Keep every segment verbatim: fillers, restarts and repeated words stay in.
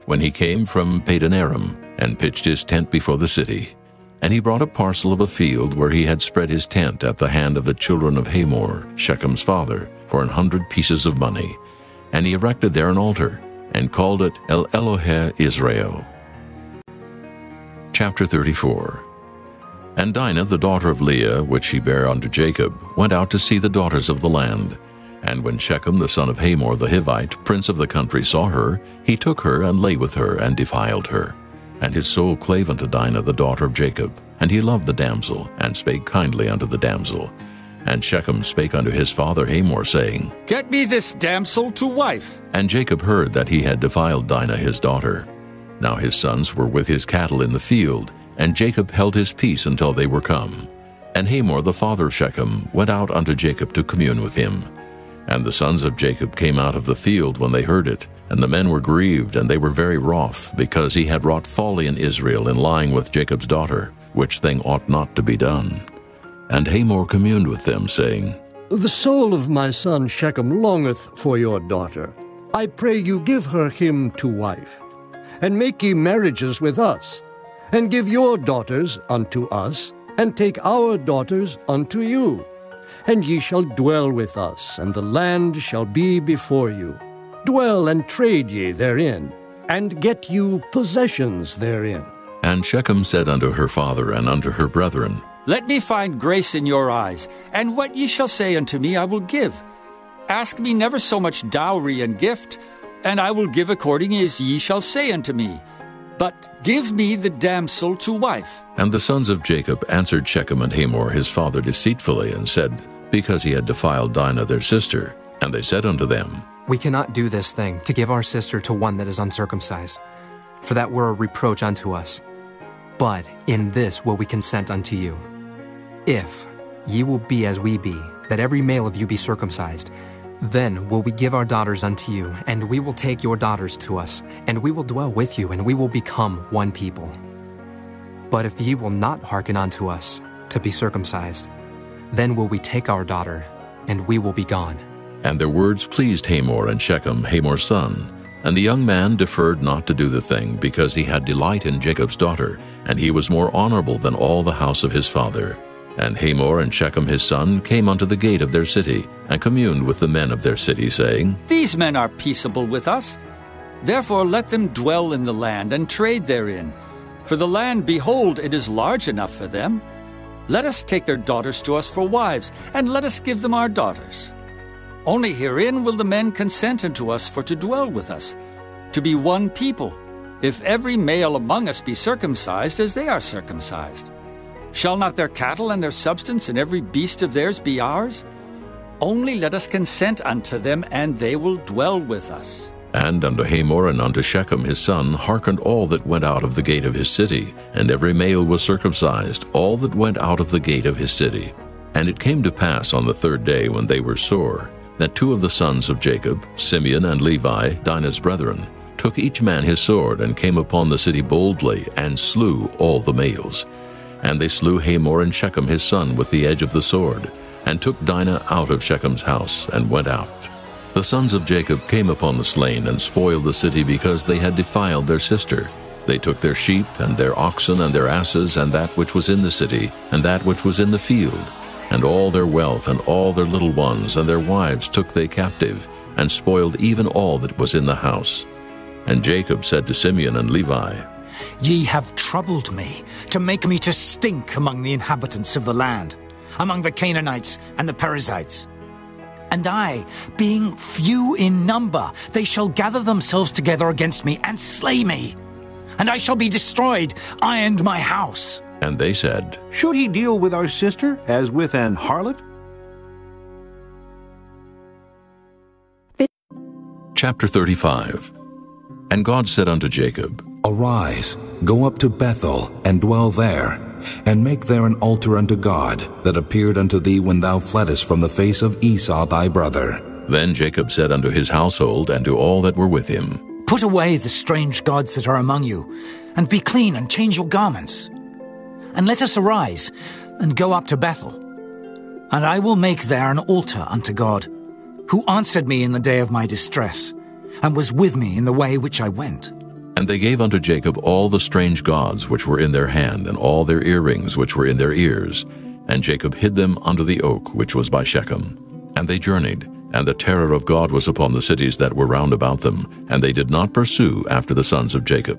when he came from Padanaram, and pitched his tent before the city. And he brought a parcel of a field where he had spread his tent at the hand of the children of Hamor, Shechem's father, for an hundred pieces of money. And he erected there an altar, and called it El Elohe Israel. Chapter thirty-four. And Dinah, the daughter of Leah, which she bare unto Jacob, went out to see the daughters of the land. And when Shechem the son of Hamor the Hivite, prince of the country, saw her, he took her, and lay with her, and defiled her. And his soul clave unto Dinah the daughter of Jacob, and he loved the damsel, and spake kindly unto the damsel. And Shechem spake unto his father Hamor, saying, Get me this damsel to wife. And Jacob heard that he had defiled Dinah his daughter. Now his sons were with his cattle in the field, and Jacob held his peace until they were come. And Hamor the father of Shechem went out unto Jacob to commune with him. And the sons of Jacob came out of the field when they heard it, and the men were grieved, and they were very wroth, because he had wrought folly in Israel in lying with Jacob's daughter, which thing ought not to be done. And Hamor communed with them, saying, The soul of my son Shechem longeth for your daughter. I pray you give her him to wife, and make ye marriages with us, and give your daughters unto us, and take our daughters unto you. And ye shall dwell with us, and the land shall be before you. Dwell and trade ye therein, and get you possessions therein. And Shechem said unto her father and unto her brethren, Let me find grace in your eyes, and what ye shall say unto me I will give. Ask me never so much dowry and gift, and I will give according as ye shall say unto me. But give me the damsel to wife. And the sons of Jacob answered Shechem and Hamor his father deceitfully, and said, Because he had defiled Dinah their sister. And they said unto them, We cannot do this thing, to give our sister to one that is uncircumcised, for that were a reproach unto us. But in this will we consent unto you. If ye will be as we be, that every male of you be circumcised, then will we give our daughters unto you, and we will take your daughters to us, and we will dwell with you, and we will become one people. But if ye will not hearken unto us, to be circumcised, then will we take our daughter, and we will be gone. And their words pleased Hamor and Shechem, Hamor's son. And the young man deferred not to do the thing, because he had delight in Jacob's daughter, and he was more honorable than all the house of his father. And Hamor and Shechem his son came unto the gate of their city, and communed with the men of their city, saying, These men are peaceable with us. Therefore let them dwell in the land, and trade therein. For the land, behold, it is large enough for them. Let us take their daughters to us for wives, and let us give them our daughters. Only herein will the men consent unto us for to dwell with us, to be one people, if every male among us be circumcised as they are circumcised. Shall not their cattle and their substance and every beast of theirs be ours? Only let us consent unto them, and they will dwell with us. And unto Hamor and unto Shechem his son hearkened all that went out of the gate of his city, and every male was circumcised, all that went out of the gate of his city. And it came to pass on the third day, when they were sore, that two of the sons of Jacob, Simeon and Levi, Dinah's brethren, took each man his sword, and came upon the city boldly, and slew all the males. And they slew Hamor and Shechem his son with the edge of the sword, and took Dinah out of Shechem's house, and went out. The sons of Jacob came upon the slain, and spoiled the city, because they had defiled their sister. They took their sheep, and their oxen, and their asses, and that which was in the city, and that which was in the field, and all their wealth, and all their little ones, and their wives took they captive, and spoiled even all that was in the house. And Jacob said to Simeon and Levi, Ye have troubled me, to make me to stink among the inhabitants of the land, among the Canaanites and the Perizzites. And I, being few in number, they shall gather themselves together against me, and slay me. And I shall be destroyed, I and my house. And they said, Should he deal with our sister as with an harlot? Chapter thirty-five. And God said unto Jacob, Arise, go up to Bethel, and dwell there, and make there an altar unto God, that appeared unto thee when thou fleddest from the face of Esau thy brother. Then Jacob said unto his household, and to all that were with him, Put away the strange gods that are among you, and be clean, and change your garments. And let us arise, and go up to Bethel. And I will make there an altar unto God, who answered me in the day of my distress, and was with me in the way which I went. And they gave unto Jacob all the strange gods which were in their hand, and all their earrings which were in their ears. And Jacob hid them under the oak which was by Shechem. And they journeyed, and the terror of God was upon the cities that were round about them, and they did not pursue after the sons of Jacob.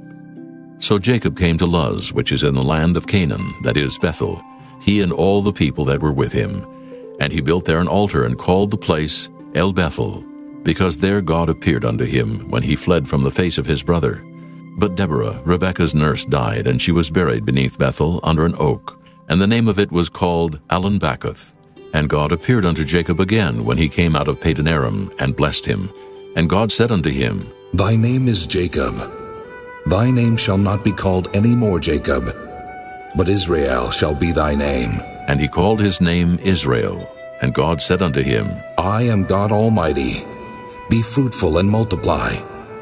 So Jacob came to Luz, which is in the land of Canaan, that is Bethel, he and all the people that were with him. And he built there an altar, and called the place El Bethel, because there God appeared unto him when he fled from the face of his brother. But Deborah, Rebekah's nurse, died, and she was buried beneath Bethel under an oak, and the name of it was called Allon-Bacuth. And God appeared unto Jacob again when he came out of Padanaram, and blessed him. And God said unto him, Thy name is Jacob. Thy name shall not be called any more Jacob, but Israel shall be thy name. And he called his name Israel. And God said unto him, I am God Almighty. Be fruitful and multiply.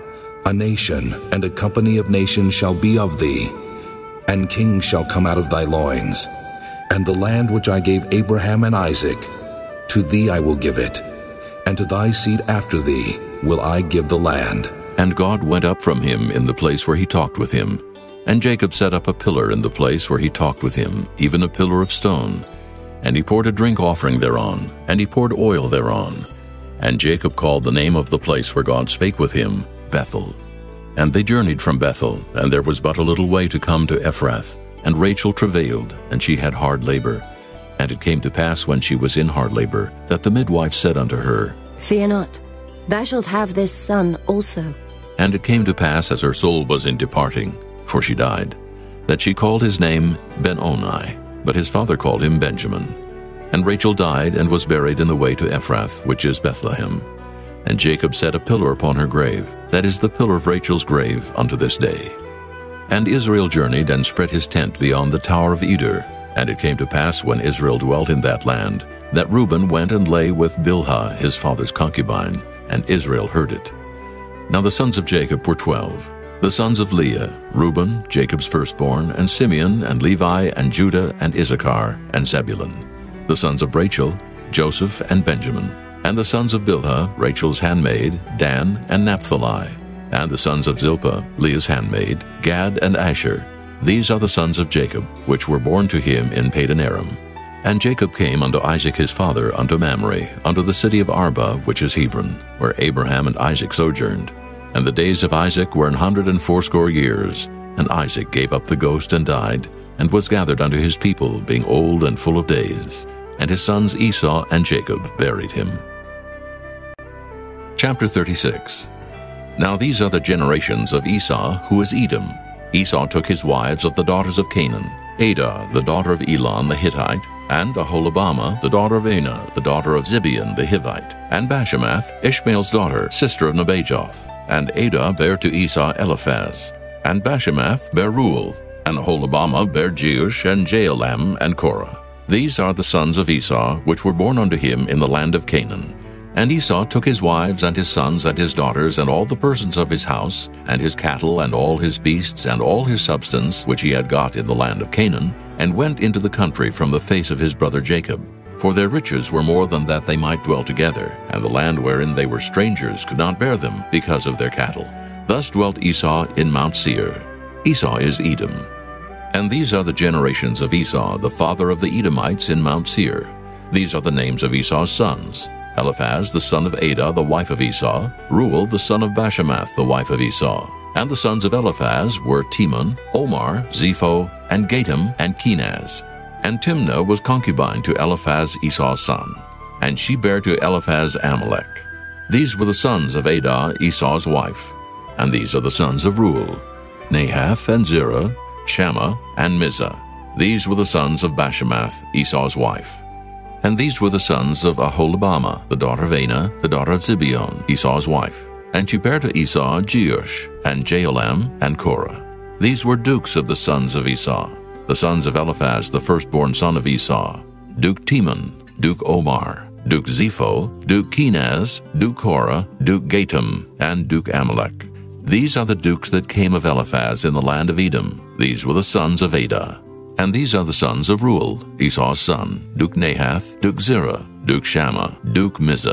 A nation and a company of nations shall be of thee, and kings shall come out of thy loins. And the land which I gave Abraham and Isaac, to thee I will give it, and to thy seed after thee will I give the land. And God went up from him in the place where he talked with him. And Jacob set up a pillar in the place where he talked with him, even a pillar of stone. And he poured a drink offering thereon, and he poured oil thereon. And Jacob called the name of the place where God spake with him, Bethel. And they journeyed from Bethel, and there was but a little way to come to Ephrath. And Rachel travailed, and she had hard labor. And it came to pass when she was in hard labor, that the midwife said unto her, Fear not, thou shalt have this son also. And it came to pass, as her soul was in departing, for she died, that she called his name Ben-Oni, but his father called him Benjamin. And Rachel died, and was buried in the way to Ephrath, which is Bethlehem. And Jacob set a pillar upon her grave, that is the pillar of Rachel's grave unto this day. And Israel journeyed, and spread his tent beyond the tower of Eder. And it came to pass, when Israel dwelt in that land, that Reuben went and lay with Bilhah his father's concubine, and Israel heard it. Now the sons of Jacob were twelve. The sons of Leah, Reuben, Jacob's firstborn, and Simeon, and Levi, and Judah, and Issachar, and Zebulun. The sons of Rachel, Joseph, and Benjamin. And the sons of Bilhah, Rachel's handmaid, Dan, and Naphtali. And the sons of Zilpah, Leah's handmaid, Gad, and Asher. These are the sons of Jacob, which were born to him in Padanaram. And Jacob came unto Isaac his father, unto Mamre, unto the city of Arba, which is Hebron, where Abraham and Isaac sojourned. And the days of Isaac were an hundred and fourscore years. And Isaac gave up the ghost and died, and was gathered unto his people, being old and full of days. And his sons Esau and Jacob buried him. Chapter thirty-six. Now these are the generations of Esau, who is Edom. Esau took his wives of the daughters of Canaan, Adah, the daughter of Elon the Hittite, and Aholibamah, the daughter of Anah, the daughter of Zibeon the Hivite, and Bashemath, Ishmael's daughter, sister of Nebajoth. And Adah bare to Esau Eliphaz, and Bashemath bare Reuel, and Aholibamah bare Jeush, and Jaalam, and Korah. These are the sons of Esau, which were born unto him in the land of Canaan. And Esau took his wives, and his sons, and his daughters, and all the persons of his house, and his cattle, and all his beasts, and all his substance, which he had got in the land of Canaan, and went into the country from the face of his brother Jacob. For their riches were more than that they might dwell together, and the land wherein they were strangers could not bear them, because of their cattle. Thus dwelt Esau in Mount Seir. Esau is Edom. And these are the generations of Esau, the father of the Edomites in Mount Seir. These are the names of Esau's sons: Eliphaz the son of Adah, the wife of Esau; Reuel the son of Bashemath, the wife of Esau. And the sons of Eliphaz were Teman, Omar, Zepho, and Gatam, and Kenaz. And Timnah was concubine to Eliphaz Esau's son, and she bare to Eliphaz Amalek. These were the sons of Adah, Esau's wife. And these are the sons of Reuel: Nahath, and Zerah, Shammah, and Mizah. These were the sons of Bashemath, Esau's wife. And these were the sons of Aholibamah, the daughter of Anah, the daughter of Zibeon, Esau's wife. And she bare to Esau Jeush, and Jaalam, and Korah. These were dukes of the sons of Esau. The sons of Eliphaz, the firstborn son of Esau: Duke Teman, Duke Omar, Duke Zepho, Duke Kenaz, Duke Korah, Duke Gatam, and Duke Amalek. These are the dukes that came of Eliphaz in the land of Edom. These were the sons of Adah. And these are the sons of Reuel, Esau's son: Duke Nahath, Duke Zerah, Duke Shammah, Duke Mizah.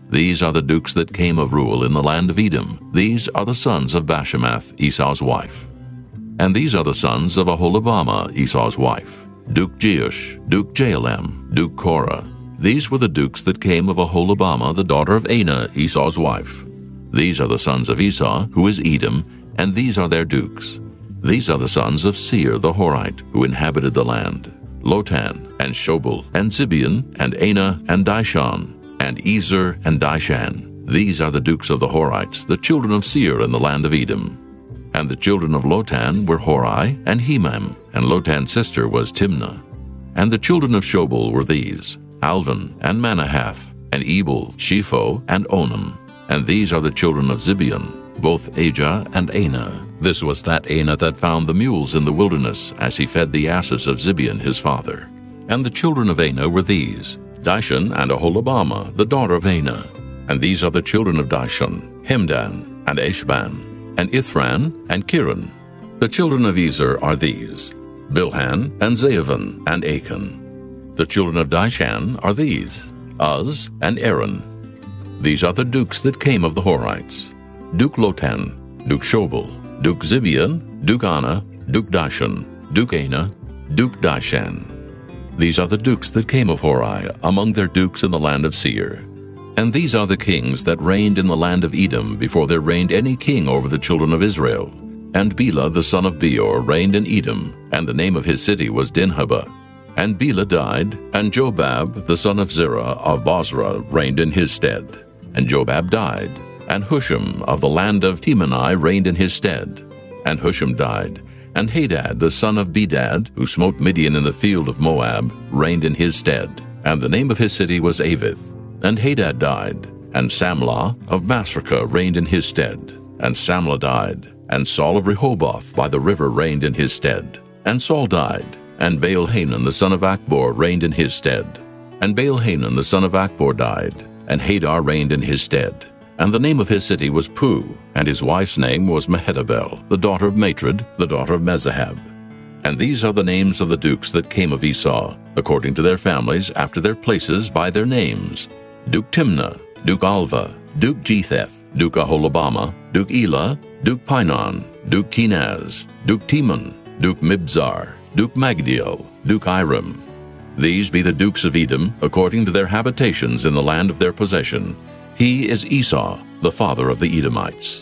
These are the dukes that came of Reuel in the land of Edom. These are the sons of Bashemath, Esau's wife. And these are the sons of Aholibamah, Esau's wife. Duke Jeush, Duke Jaalam, Duke Korah. These were the dukes that came of Aholibamah, the daughter of Anah, Esau's wife. These are the sons of Esau, who is Edom, and these are their dukes. These are the sons of Seir the Horite, who inhabited the land. Lotan, and Shobal, and Zibeon, and Anah, and Dishon, and Ezer, and Dishan. These are the dukes of the Horites, the children of Seir in the land of Edom. And the children of Lotan were Hori and Hemam, and Lotan's sister was Timnah. And the children of Shobal were these, Alvan, and Manahath, and Ebal, Shepho, and Onam. And these are the children of Zibeon, both Ajah and Anah. This was that Anah that found the mules in the wilderness, as he fed the asses of Zibeon his father. And the children of Anah were these, Dishon and Aholibamah, the daughter of Anah. And these are the children of Dishon, Hemdan, and Eshban, and Ithran, and Kiran. The children of Ezer are these, Bilhan, and Zaavan, and Achan. The children of Dishan are these, Uz, and Aaron. These are the dukes that came of the Horites, Duke Lotan, Duke Shobal, Duke Zibeon, Duke Anah, Duke Dishon, Duke Anah, Duke Dishan. These are the dukes that came of Hori, among their dukes in the land of Seir. And these are the kings that reigned in the land of Edom before there reigned any king over the children of Israel. And Bela the son of Beor reigned in Edom, and the name of his city was Dinhabah. And Bela died, and Jobab the son of Zerah of Bozrah reigned in his stead. And Jobab died, and Husham of the land of Temani reigned in his stead. And Husham died, and Hadad the son of Bedad, who smote Midian in the field of Moab, reigned in his stead. And the name of his city was Avith. And Hadad died, and Samlah of Masrekah reigned in his stead. And Samlah died, and Saul of Rehoboth by the river reigned in his stead. And Saul died, and Baal-Hanan the son of Achbor reigned in his stead. And Baal-Hanan the son of Achbor died, and Hadar reigned in his stead. And the name of his city was Puh, and his wife's name was Mehetabel, the daughter of Matred, the daughter of Mezahab. And these are the names of the dukes that came of Esau, according to their families, after their places, by their names. Duke Timnah, Duke Alva, Duke Jetheth, Duke Aholibamah, Duke Elah, Duke Pinon, Duke Kenaz, Duke Timon, Duke Mibzar, Duke Magdiel, Duke Iram. These be the dukes of Edom, according to their habitations in the land of their possession. He is Esau, the father of the Edomites.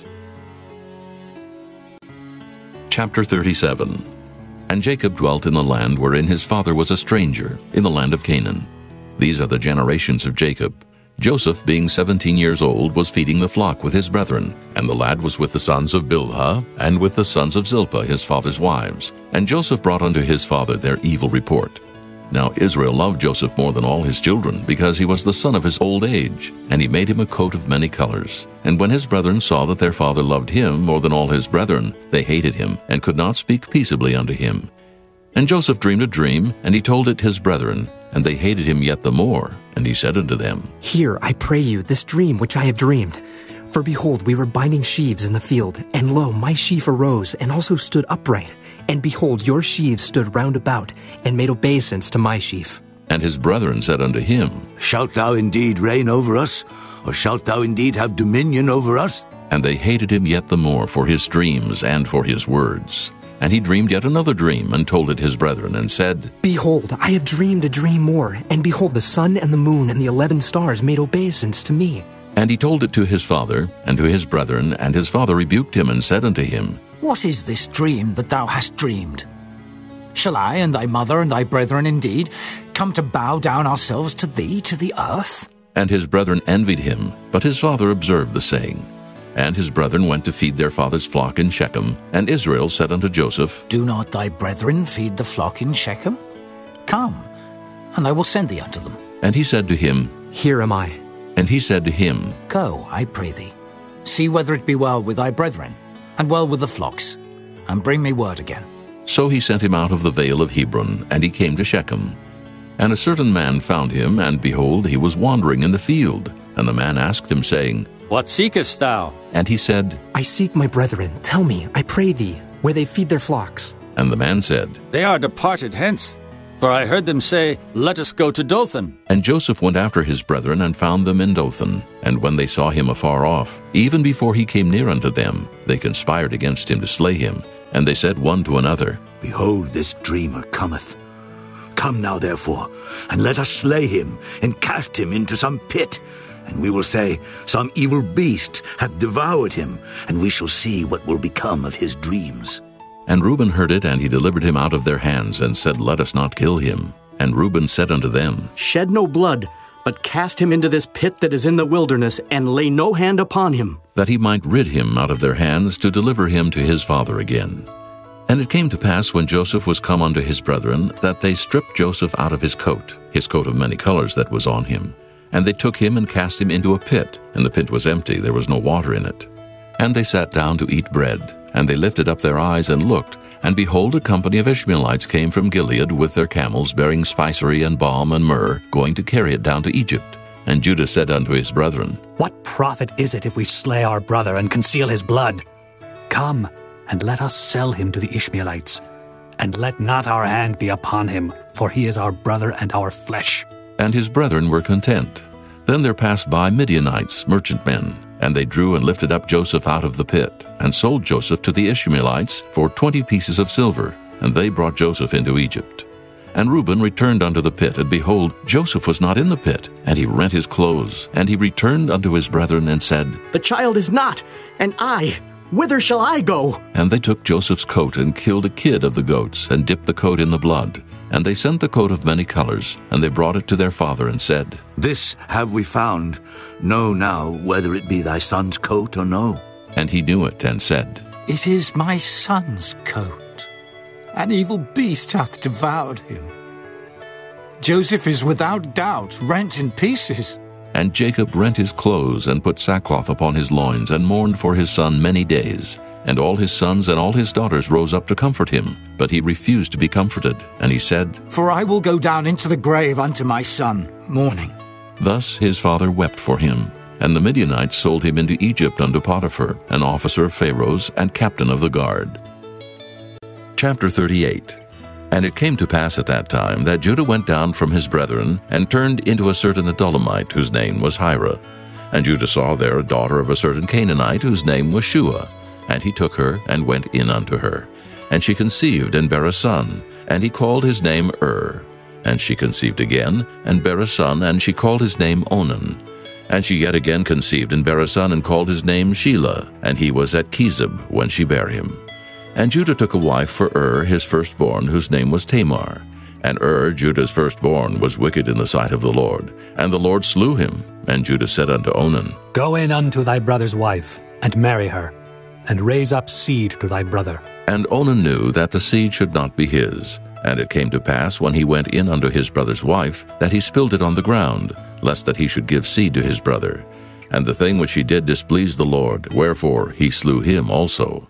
Chapter thirty-seven. And Jacob dwelt in the land wherein his father was a stranger, in the land of Canaan. These are the generations of Jacob. Joseph, being seventeen years old, was feeding the flock with his brethren, and the lad was with the sons of Bilhah, and with the sons of Zilpah his father's wives. And Joseph brought unto his father their evil report. Now Israel loved Joseph more than all his children, because he was the son of his old age, and he made him a coat of many colors. And when his brethren saw that their father loved him more than all his brethren, they hated him, and could not speak peaceably unto him. And Joseph dreamed a dream, and he told it his brethren, and they hated him yet the more. And he said unto them, Hear, I pray you, this dream which I have dreamed. For behold, we were binding sheaves in the field, and lo, my sheaf arose, and also stood upright. And behold, your sheaves stood round about, and made obeisance to my sheaf. And his brethren said unto him, Shalt thou indeed reign over us? Or shalt thou indeed have dominion over us? And they hated him yet the more for his dreams and for his words. And he dreamed yet another dream, and told it his brethren, and said, Behold, I have dreamed a dream more, and behold, the sun and the moon and the eleven stars made obeisance to me. And he told it to his father, and to his brethren, and his father rebuked him, and said unto him, What is this dream that thou hast dreamed? Shall I and thy mother and thy brethren indeed come to bow down ourselves to thee, to the earth? And his brethren envied him, but his father observed the saying. And his brethren went to feed their father's flock in Shechem. And Israel said unto Joseph, Do not thy brethren feed the flock in Shechem? Come, and I will send thee unto them. And he said to him, Here am I. And he said to him, Go, I pray thee, see whether it be well with thy brethren, and well with the flocks, and bring me word again. So he sent him out of the vale of Hebron, and he came to Shechem. And a certain man found him, and behold, he was wandering in the field. And the man asked him, saying, What seekest thou? And he said, I seek my brethren. Tell me, I pray thee, where they feed their flocks. And the man said, They are departed hence. For I heard them say, Let us go to Dothan. And Joseph went after his brethren, and found them in Dothan. And when they saw him afar off, even before he came near unto them, they conspired against him to slay him. And they said one to another, Behold, this dreamer cometh. Come now, therefore, and let us slay him, and cast him into some pit. And we will say, Some evil beast hath devoured him, and we shall see what will become of his dreams. And Reuben heard it, and he delivered him out of their hands, and said, Let us not kill him. And Reuben said unto them, Shed no blood, but cast him into this pit that is in the wilderness, and lay no hand upon him, that he might rid him out of their hands, to deliver him to his father again. And it came to pass, when Joseph was come unto his brethren, that they stripped Joseph out of his coat, his coat of many colors that was on him. And they took him and cast him into a pit, and the pit was empty, there was no water in it. And they sat down to eat bread, and they lifted up their eyes and looked, and behold, a company of Ishmaelites came from Gilead with their camels, bearing spicery and balm and myrrh, going to carry it down to Egypt. And Judah said unto his brethren, What profit is it if we slay our brother and conceal his blood? Come, and let us sell him to the Ishmaelites, and let not our hand be upon him, for he is our brother and our flesh. And his brethren were content. Then there passed by Midianites, merchantmen, and they drew and lifted up Joseph out of the pit, and sold Joseph to the Ishmaelites for twenty pieces of silver, and they brought Joseph into Egypt. And Reuben returned unto the pit, and behold, Joseph was not in the pit, and he rent his clothes, and he returned unto his brethren, and said, The child is not, and I, whither shall I go? And they took Joseph's coat, and killed a kid of the goats, and dipped the coat in the blood. And they sent the coat of many colors, and they brought it to their father, and said, This have we found. Know now whether it be thy son's coat or no. And he knew it, and said, It is my son's coat. An evil beast hath devoured him. Joseph is without doubt rent in pieces. And Jacob rent his clothes, and put sackcloth upon his loins, and mourned for his son many days. And all his sons and all his daughters rose up to comfort him. But he refused to be comforted. And he said, For I will go down into the grave unto my son, mourning. Thus his father wept for him. And the Midianites sold him into Egypt unto Potiphar, an officer of Pharaoh's, and captain of the guard. Chapter thirty-eight. And it came to pass at that time, that Judah went down from his brethren, and turned into a certain Adullamite, whose name was Hira. And Judah saw there a daughter of a certain Canaanite, whose name was Shua. And he took her, and went in unto her. And she conceived, and bare a son, and he called his name Ur. And she conceived again, and bare a son, and she called his name Onan. And she yet again conceived, and bare a son, and called his name Shelah. And he was at Chezib when she bare him. And Judah took a wife for Ur his firstborn, whose name was Tamar. And Ur, Judah's firstborn, was wicked in the sight of the Lord. And the Lord slew him. And Judah said unto Onan, Go in unto thy brother's wife, and marry her, and raise up seed to thy brother. And Onan knew that the seed should not be his. And it came to pass, when he went in unto his brother's wife, that he spilled it on the ground, lest that he should give seed to his brother. And the thing which he did displeased the Lord, wherefore he slew him also.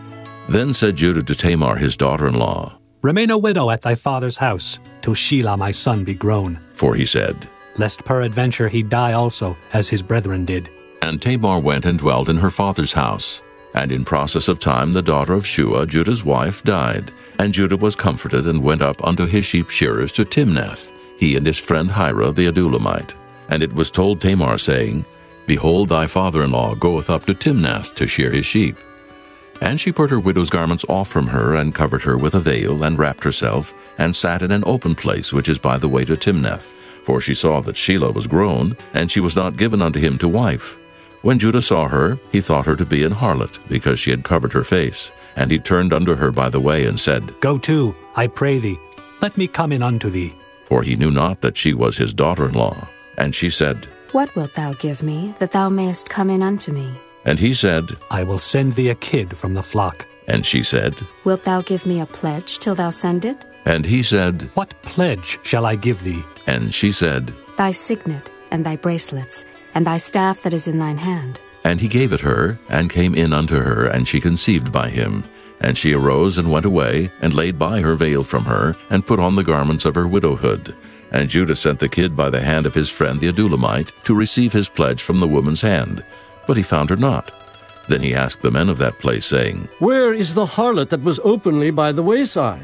Then said Judah to Tamar his daughter-in-law, Remain a widow at thy father's house, till Shelah my son be grown. For he said, Lest peradventure he die also, as his brethren did. And Tamar went and dwelt in her father's house. And in process of time the daughter of Shua, Judah's wife, died. And Judah was comforted, and went up unto his sheep shearers to Timnath, he and his friend Hira the Adullamite. And it was told Tamar, saying, Behold, thy father-in-law goeth up to Timnath to shear his sheep. And she put her widow's garments off from her, and covered her with a veil, and wrapped herself, and sat in an open place which is by the way to Timnath. For she saw that Shelah was grown, and she was not given unto him to wife. When Judah saw her, he thought her to be an harlot, because she had covered her face. And he turned unto her by the way, and said, Go to, I pray thee, let me come in unto thee. For he knew not that she was his daughter-in-law. And she said, What wilt thou give me, that thou mayest come in unto me? And he said, I will send thee a kid from the flock. And she said, Wilt thou give me a pledge till thou send it? And he said, What pledge shall I give thee? And she said, Thy signet, and thy bracelets, and thy staff that is in thine hand. And he gave it her, and came in unto her, and she conceived by him. And she arose and went away, and laid by her veil from her, and put on the garments of her widowhood. And Judah sent the kid by the hand of his friend the Adullamite, to receive his pledge from the woman's hand. But he found her not. Then he asked the men of that place, saying, Where is the harlot that was openly by the wayside?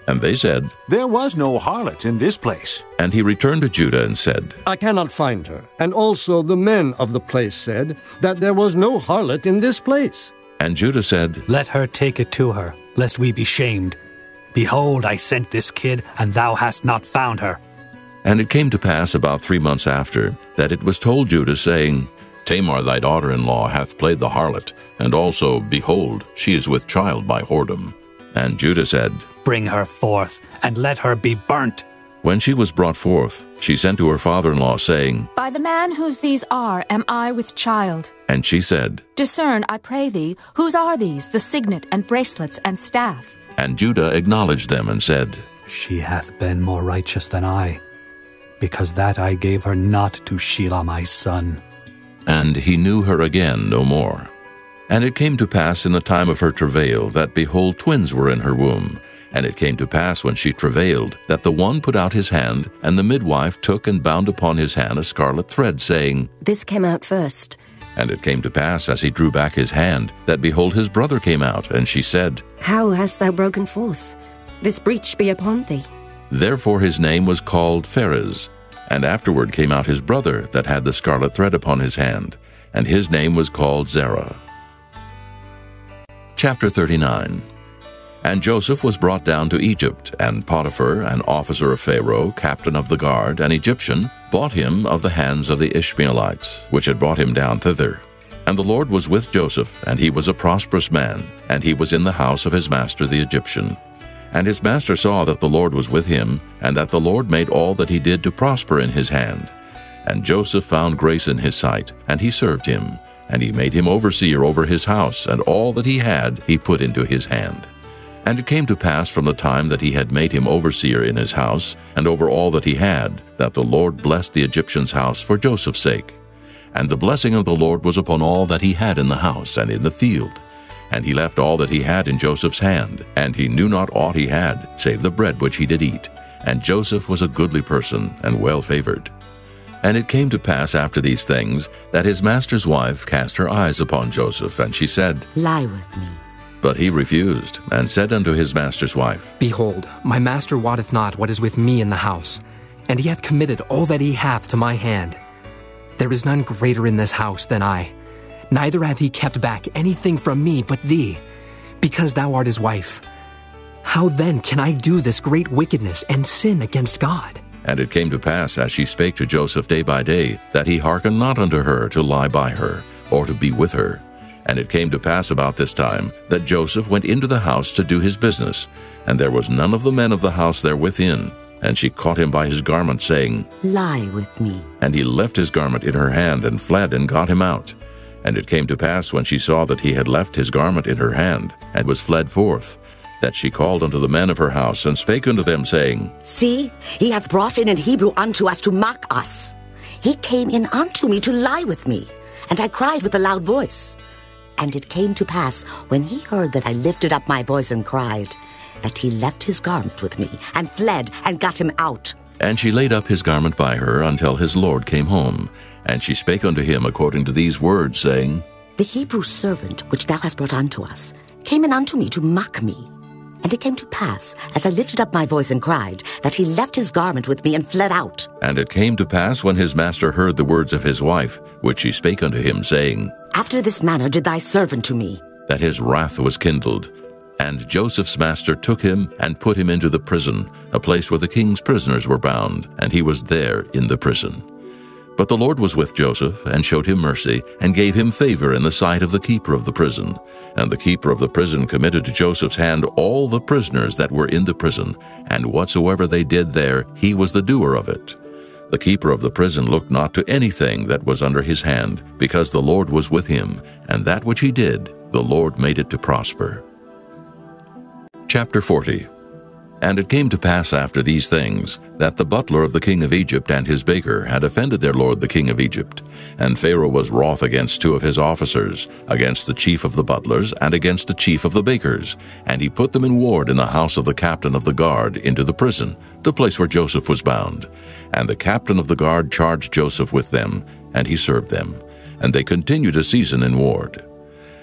And they said, There was no harlot in this place. And he returned to Judah and said, I cannot find her. And also the men of the place said that there was no harlot in this place. And Judah said, Let her take it to her, lest we be shamed. Behold, I sent this kid, and thou hast not found her. And it came to pass about three months after, that it was told Judah, saying, Tamar thy daughter-in-law hath played the harlot, and also, behold, she is with child by whoredom. And Judah said, Bring her forth, and let her be burnt. When she was brought forth, she sent to her father-in-law, saying, By the man whose these are am I with child. And she said, Discern, I pray thee, whose are these, the signet and bracelets and staff? And Judah acknowledged them and said, She hath been more righteous than I, because that I gave her not to Shelah my son. And he knew her again no more. And it came to pass in the time of her travail, that, behold, twins were in her womb. And it came to pass when she travailed, that the one put out his hand, and the midwife took and bound upon his hand a scarlet thread, saying, This came out first. And it came to pass, as he drew back his hand, that, behold, his brother came out, and she said, How hast thou broken forth? This breach be upon thee. Therefore his name was called Pharez. And afterward came out his brother that had the scarlet thread upon his hand, and his name was called Zerah. Chapter thirty-nine. And Joseph was brought down to Egypt, and Potiphar, an officer of Pharaoh, captain of the guard, an Egyptian, bought him of the hands of the Ishmaelites, which had brought him down thither. And the Lord was with Joseph, and he was a prosperous man, and he was in the house of his master the Egyptian. And his master saw that the Lord was with him, and that the Lord made all that he did to prosper in his hand. And Joseph found grace in his sight, and he served him. And he made him overseer over his house, and all that he had he put into his hand. And it came to pass from the time that he had made him overseer in his house, and over all that he had, that the Lord blessed the Egyptian's house for Joseph's sake. And the blessing of the Lord was upon all that he had in the house and in the field. And he left all that he had in Joseph's hand, and he knew not aught he had, save the bread which he did eat. And Joseph was a goodly person, and well favored. And it came to pass after these things, that his master's wife cast her eyes upon Joseph, and she said, Lie with me. But he refused, and said unto his master's wife, Behold, my master wotteth not what is with me in the house, and he hath committed all that he hath to my hand. There is none greater in this house than I, neither hath he kept back anything from me but thee, because thou art his wife. How then can I do this great wickedness and sin against God? And it came to pass, as she spake to Joseph day by day, that he hearkened not unto her to lie by her, or to be with her. And it came to pass about this time, that Joseph went into the house to do his business, and there was none of the men of the house there within. And she caught him by his garment, saying, Lie with me. And he left his garment in her hand, and fled, and got him out. And it came to pass, when she saw that he had left his garment in her hand, and was fled forth, that she called unto the men of her house, and spake unto them, saying, See, he hath brought in an Hebrew unto us to mock us. He came in unto me to lie with me, and I cried with a loud voice. And it came to pass, when he heard that I lifted up my voice and cried, that he left his garment with me, and fled, and got him out. And she laid up his garment by her until his lord came home. And she spake unto him according to these words, saying, The Hebrew servant which thou hast brought unto us came in unto me to mock me. And it came to pass, as I lifted up my voice and cried, that he left his garment with me and fled out. And it came to pass, when his master heard the words of his wife, which she spake unto him, saying, After this manner did thy servant to me, that his wrath was kindled. And Joseph's master took him, and put him into the prison, a place where the king's prisoners were bound, and he was there in the prison. But the Lord was with Joseph, and showed him mercy, and gave him favor in the sight of the keeper of the prison. And the keeper of the prison committed to Joseph's hand all the prisoners that were in the prison, and whatsoever they did there, he was the doer of it. The keeper of the prison looked not to anything that was under his hand, because the Lord was with him, and that which he did, the Lord made it to prosper. Chapter forty. And it came to pass after these things, that the butler of the king of Egypt and his baker had offended their lord the king of Egypt. And Pharaoh was wroth against two of his officers, against the chief of the butlers, and against the chief of the bakers. And he put them in ward in the house of the captain of the guard into the prison, the place where Joseph was bound. And the captain of the guard charged Joseph with them, and he served them. And they continued a season in ward.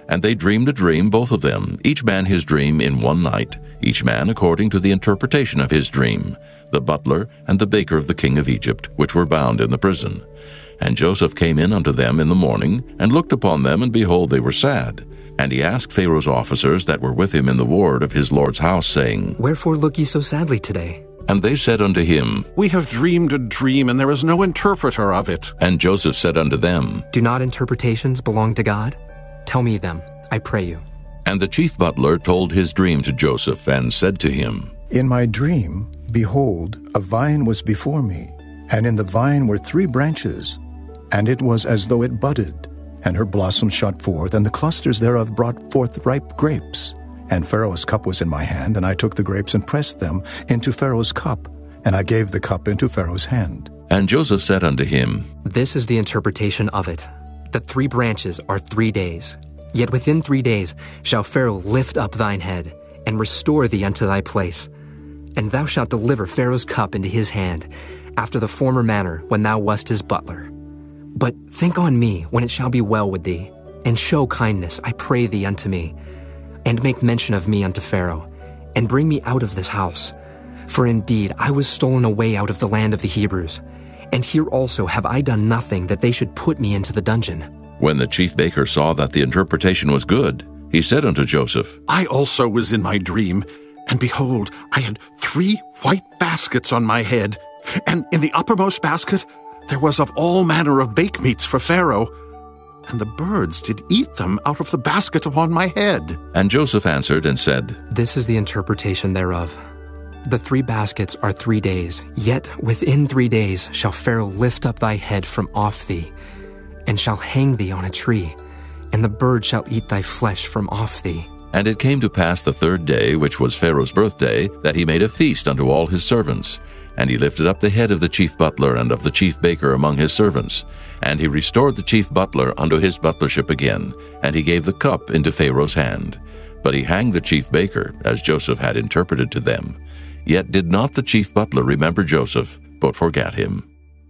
And they dreamed a dream, both of them, each man his dream in one night, each man according to the interpretation of his dream, the butler and the baker of the king of Egypt, which were bound in the prison. And Joseph came in unto them in the morning, and looked upon them, and behold, they were sad. And he asked Pharaoh's officers that were with him in the ward of his lord's house, saying, Wherefore look ye so sadly today? And they said unto him, We have dreamed a dream, and there is no interpreter of it. And Joseph said unto them, Do not interpretations belong to God? Tell me them, I pray you. And the chief butler told his dream to Joseph, and said to him, In my dream, behold, a vine was before me, and in the vine were three branches, and it was as though it budded, and her blossoms shot forth, and the clusters thereof brought forth ripe grapes. And Pharaoh's cup was in my hand, and I took the grapes and pressed them into Pharaoh's cup, and I gave the cup into Pharaoh's hand. And Joseph said unto him, This is the interpretation of it. The three branches are three days. Yet within three days shall Pharaoh lift up thine head, and restore thee unto thy place. And thou shalt deliver Pharaoh's cup into his hand, after the former manner when thou wast his butler. But think on me when it shall be well with thee, and show kindness, I pray thee, unto me, and make mention of me unto Pharaoh, and bring me out of this house. For indeed I was stolen away out of the land of the Hebrews, and here also have I done nothing that they should put me into the dungeon. When the chief baker saw that the interpretation was good, he said unto Joseph, I also was in my dream, and behold, I had three white baskets on my head, and in the uppermost basket there was of all manner of bake meats for Pharaoh, and the birds did eat them out of the basket upon my head. And Joseph answered and said, This is the interpretation thereof. The three baskets are three days, yet within three days shall Pharaoh lift up thy head from off thee, and shall hang thee on a tree, and the bird shall eat thy flesh from off thee. And it came to pass the third day, which was Pharaoh's birthday, that he made a feast unto all his servants. And he lifted up the head of the chief butler and of the chief baker among his servants. And he restored the chief butler unto his butlership again, and he gave the cup into Pharaoh's hand. But he hanged the chief baker, as Joseph had interpreted to them. Yet did not the chief butler remember Joseph, but forgat him.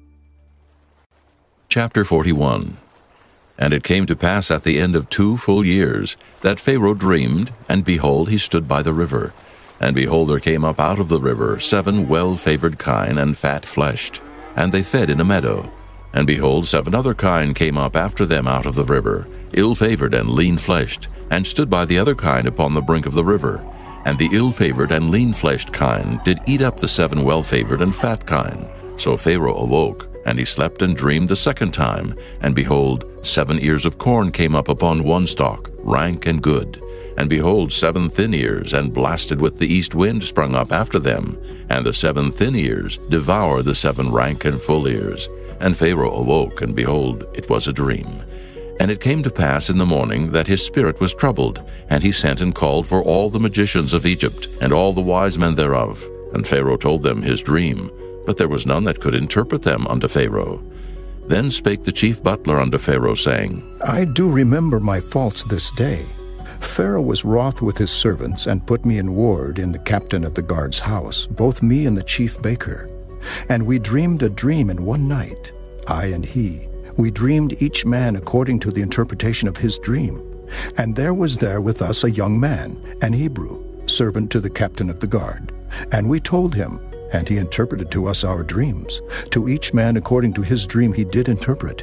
Chapter forty-one. And it came to pass at the end of two full years, that Pharaoh dreamed, and behold, he stood by the river. And behold, there came up out of the river seven well-favored kine and fat-fleshed, and they fed in a meadow. And behold, seven other kine came up after them out of the river, ill-favored and lean-fleshed, and stood by the other kine upon the brink of the river. And the ill-favored and lean-fleshed kine did eat up the seven well-favored and fat kine. So Pharaoh awoke, and he slept and dreamed the second time. And behold, seven ears of corn came up upon one stalk, rank and good. And behold, seven thin ears, and blasted with the east wind, sprung up after them. And the seven thin ears devoured the seven rank and full ears. And Pharaoh awoke, and behold, it was a dream. And it came to pass in the morning that his spirit was troubled, and he sent and called for all the magicians of Egypt, and all the wise men thereof. And Pharaoh told them his dream, but there was none that could interpret them unto Pharaoh. Then spake the chief butler unto Pharaoh, saying, I do remember my faults this day. Pharaoh was wroth with his servants, and put me in ward in the captain of the guard's house, both me and the chief baker. And we dreamed a dream in one night, I and he. We dreamed each man according to the interpretation of his dream. And there was there with us a young man, an Hebrew, servant to the captain of the guard. And we told him, and he interpreted to us our dreams. To each man according to his dream he did interpret.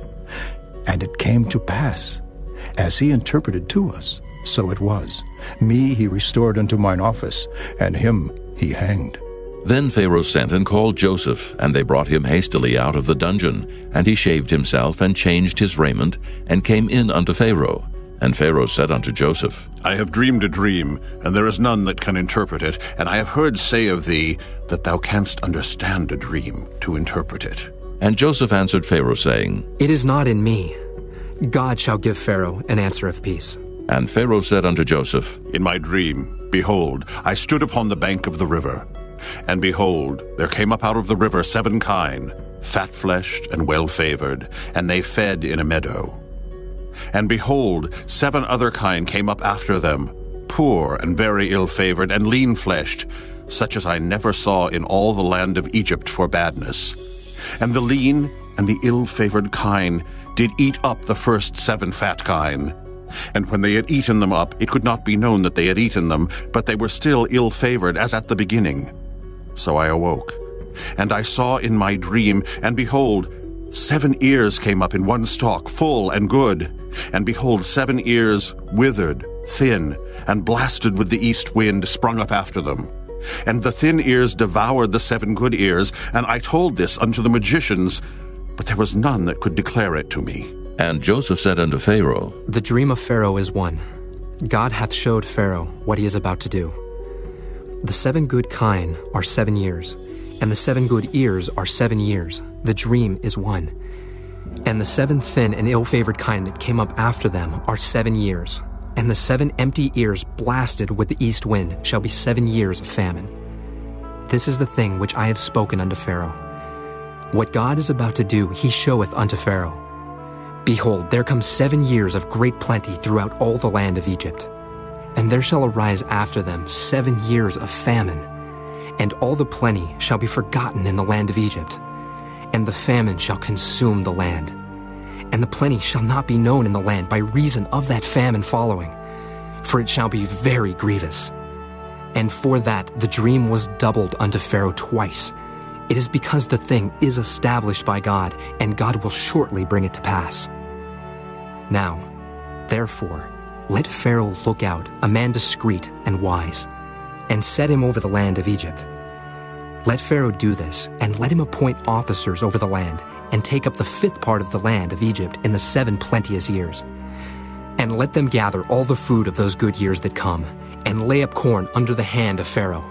And it came to pass, as he interpreted to us, so it was. Me he restored unto mine office, and him he hanged. Then Pharaoh sent and called Joseph, and they brought him hastily out of the dungeon. And he shaved himself, and changed his raiment, and came in unto Pharaoh. And Pharaoh said unto Joseph, I have dreamed a dream, and there is none that can interpret it. And I have heard say of thee, that thou canst understand a dream to interpret it. And Joseph answered Pharaoh, saying, It is not in me. God shall give Pharaoh an answer of peace. And Pharaoh said unto Joseph, In my dream, behold, I stood upon the bank of the river. And behold, there came up out of the river seven kine, fat-fleshed and well-favored, and they fed in a meadow. And behold, seven other kine came up after them, poor and very ill-favored and lean-fleshed, such as I never saw in all the land of Egypt for badness. And the lean and the ill-favored kine did eat up the first seven fat kine. And when they had eaten them up, it could not be known that they had eaten them, but they were still ill-favored as at the beginning. So I awoke, and I saw in my dream, and behold, seven ears came up in one stalk, full and good. And behold, seven ears withered, thin, and blasted with the east wind sprung up after them. And the thin ears devoured the seven good ears, and I told this unto the magicians, but there was none that could declare it to me. And Joseph said unto Pharaoh, The dream of Pharaoh is one. God hath showed Pharaoh what he is about to do. The seven good kine are seven years, and the seven good ears are seven years. The dream is one. And the seven thin and ill-favored kine that came up after them are seven years. And the seven empty ears blasted with the east wind shall be seven years of famine. This is the thing which I have spoken unto Pharaoh. What God is about to do, he showeth unto Pharaoh. Behold, there come seven years of great plenty throughout all the land of Egypt. And there shall arise after them seven years of famine. And all the plenty shall be forgotten in the land of Egypt. And the famine shall consume the land. And the plenty shall not be known in the land by reason of that famine following. For it shall be very grievous. And for that the dream was doubled unto Pharaoh twice. It is because the thing is established by God, and God will shortly bring it to pass. Now, therefore, let Pharaoh look out, a man discreet and wise, and set him over the land of Egypt. Let Pharaoh do this, and let him appoint officers over the land, and take up the fifth part of the land of Egypt in the seven plenteous years. And let them gather all the food of those good years that come, and lay up corn under the hand of Pharaoh.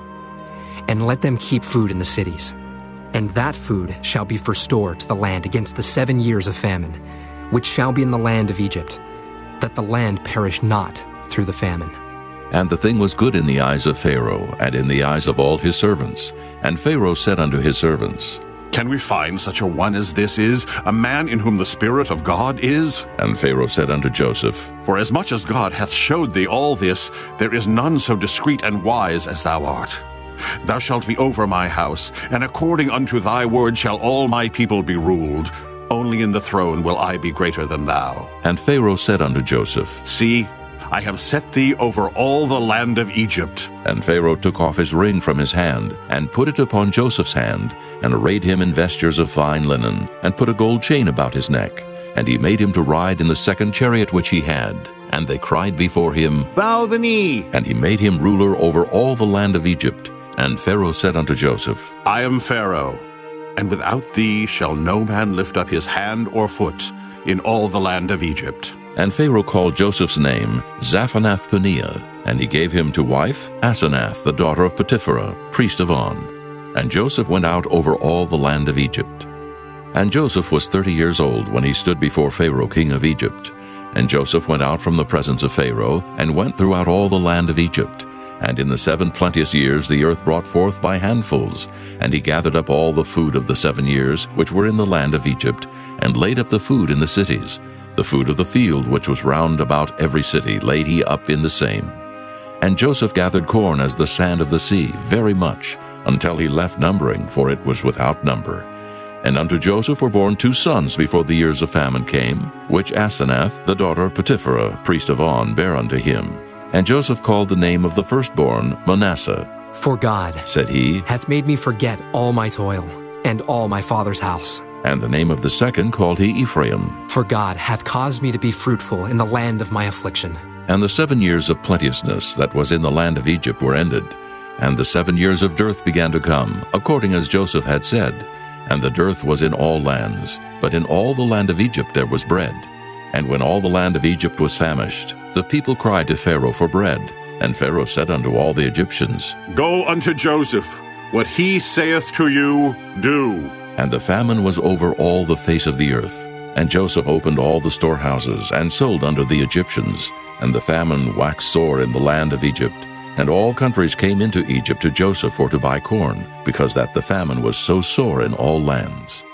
And let them keep food in the cities. And that food shall be for store to the land against the seven years of famine, which shall be in the land of Egypt, that the land perish not through the famine. And the thing was good in the eyes of Pharaoh, and in the eyes of all his servants. And Pharaoh said unto his servants, Can we find such a one as this is, a man in whom the Spirit of God is? And Pharaoh said unto Joseph, For as much as God hath showed thee all this, there is none so discreet and wise as thou art. Thou shalt be over my house, and according unto thy word shall all my people be ruled. Only in the throne will I be greater than thou. And Pharaoh said unto Joseph, See, I have set thee over all the land of Egypt. And Pharaoh took off his ring from his hand, and put it upon Joseph's hand, and arrayed him in vestures of fine linen, and put a gold chain about his neck. And he made him to ride in the second chariot which he had. And they cried before him, Bow the knee. And he made him ruler over all the land of Egypt. And Pharaoh said unto Joseph, I am Pharaoh, and without thee shall no man lift up his hand or foot in all the land of Egypt. And Pharaoh called Joseph's name Zaphanath-Paneah, and he gave him to wife Asenath, the daughter of Potipherah, priest of On. And Joseph went out over all the land of Egypt. And Joseph was thirty years old when he stood before Pharaoh king of Egypt. And Joseph went out from the presence of Pharaoh, and went throughout all the land of Egypt. And in the seven plenteous years the earth brought forth by handfuls. And he gathered up all the food of the seven years which were in the land of Egypt, and laid up the food in the cities. The food of the field which was round about every city laid he up in the same. And Joseph gathered corn as the sand of the sea, very much, until he left numbering, for it was without number. And unto Joseph were born two sons before the years of famine came, which Asenath, the daughter of Potipherah, priest of On, bare unto him. And Joseph called the name of the firstborn Manasseh. For God, said he, hath made me forget all my toil, and all my father's house. And the name of the second called he Ephraim. For God hath caused me to be fruitful in the land of my affliction. And the seven years of plenteousness that was in the land of Egypt were ended. And the seven years of dearth began to come, according as Joseph had said. And the dearth was in all lands, but in all the land of Egypt there was bread. And when all the land of Egypt was famished, the people cried to Pharaoh for bread. And Pharaoh said unto all the Egyptians, Go unto Joseph, what he saith to you, do. And the famine was over all the face of the earth. And Joseph opened all the storehouses, and sold unto the Egyptians. And the famine waxed sore in the land of Egypt. And all countries came into Egypt to Joseph for to buy corn, because that the famine was so sore in all lands.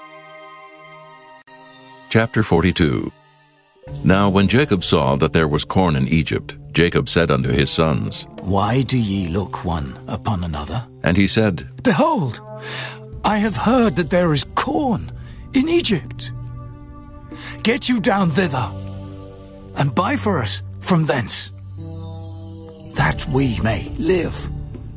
Chapter forty-two. Now when Jacob saw that there was corn in Egypt, Jacob said unto his sons, Why do ye look one upon another? And he said, Behold, I have heard that there is corn in Egypt. Get you down thither, and buy for us from thence, that we may live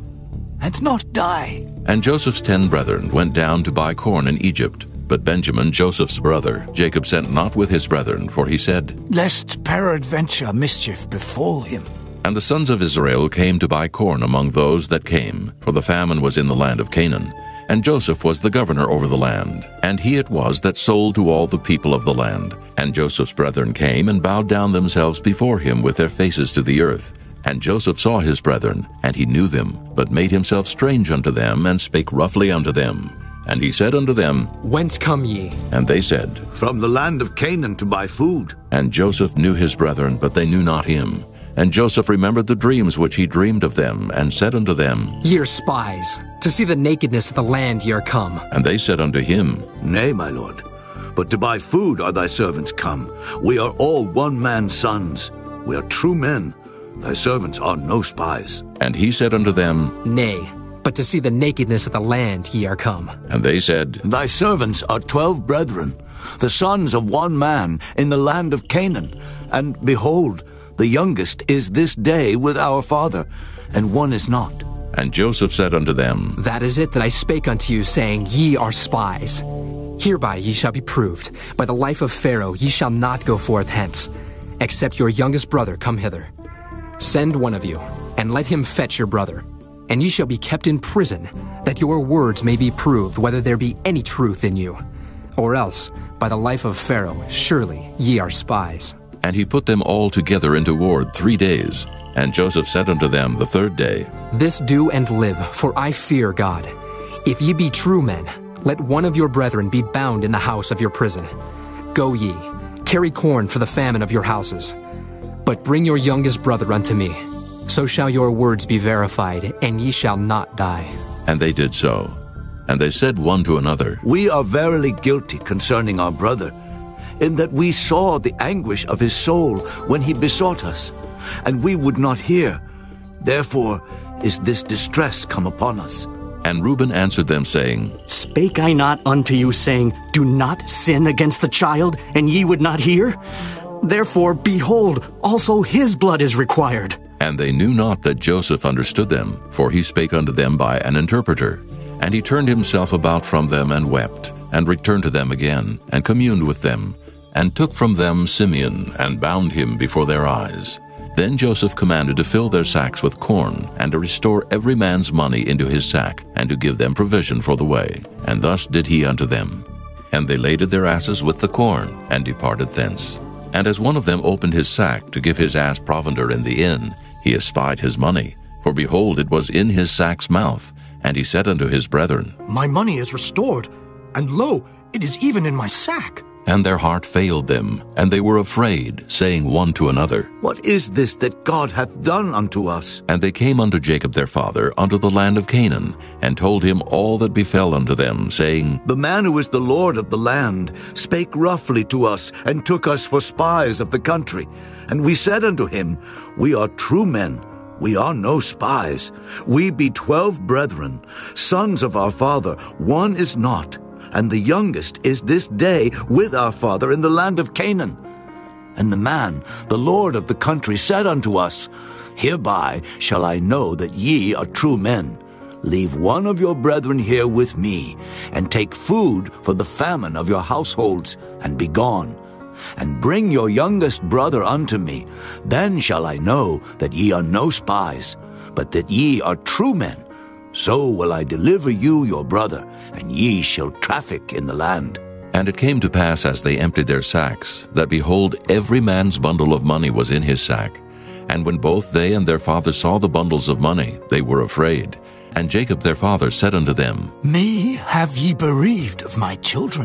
and not die. And Joseph's ten brethren went down to buy corn in Egypt. But Benjamin, Joseph's brother, Jacob sent not with his brethren, for he said, Lest peradventure mischief befall him. And the sons of Israel came to buy corn among those that came, for the famine was in the land of Canaan. And Joseph was the governor over the land, and he it was that sold to all the people of the land. And Joseph's brethren came and bowed down themselves before him with their faces to the earth. And Joseph saw his brethren, and he knew them, but made himself strange unto them, and spake roughly unto them. And he said unto them, Whence come ye? And they said, From the land of Canaan to buy food. And Joseph knew his brethren, but they knew not him. And Joseph remembered the dreams which he dreamed of them, and said unto them, Ye are spies, to see the nakedness of the land ye are come. And they said unto him, Nay, my lord, but to buy food are thy servants come. We are all one man's sons. We are true men. Thy servants are no spies. And he said unto them, Nay, but to see the nakedness of the land ye are come. And they said, Thy servants are twelve brethren, the sons of one man in the land of Canaan. And behold, the youngest is this day with our father, and one is not. And Joseph said unto them, That is it that I spake unto you, saying, Ye are spies. Hereby ye shall be proved. By the life of Pharaoh ye shall not go forth hence, except your youngest brother come hither. Send one of you, and let him fetch your brother. And ye shall be kept in prison, that your words may be proved whether there be any truth in you. Or else, by the life of Pharaoh, surely ye are spies. And he put them all together into ward three days. And Joseph said unto them the third day, This do and live, for I fear God. If ye be true men, let one of your brethren be bound in the house of your prison. Go ye, carry corn for the famine of your houses. But bring your youngest brother unto me. So shall your words be verified, and ye shall not die. And they did so. And they said one to another, We are verily guilty concerning our brother, in that we saw the anguish of his soul when he besought us, and we would not hear. Therefore is this distress come upon us. And Reuben answered them, saying, Spake I not unto you, saying, Do not sin against the child, and ye would not hear? Therefore, behold, also his blood is required. And they knew not that Joseph understood them, for he spake unto them by an interpreter. And he turned himself about from them, and wept, and returned to them again, and communed with them, and took from them Simeon, and bound him before their eyes. Then Joseph commanded to fill their sacks with corn, and to restore every man's money into his sack, and to give them provision for the way. And thus did he unto them. And they laded their asses with the corn, and departed thence. And as one of them opened his sack to give his ass provender in the inn, he espied his money. For behold, it was in his sack's mouth. And he said unto his brethren, My money is restored, and lo, it is even in my sack. And their heart failed them, and they were afraid, saying one to another, What is this that God hath done unto us? And they came unto Jacob their father unto the land of Canaan, and told him all that befell unto them, saying, The man who is the Lord of the land spake roughly to us, and took us for spies of the country. And we said unto him, We are true men, we are no spies. We be twelve brethren, sons of our father, one is not. And the youngest is this day with our father in the land of Canaan. And the man, the Lord of the country, said unto us, Hereby shall I know that ye are true men. Leave one of your brethren here with me, and take food for the famine of your households, and be gone. And bring your youngest brother unto me. Then shall I know that ye are no spies, but that ye are true men. So will I deliver you your brother, and ye shall traffic in the land. And it came to pass, as they emptied their sacks, that behold, every man's bundle of money was in his sack. And when both they and their father saw the bundles of money, they were afraid. And Jacob their father said unto them, Me have ye bereaved of my children.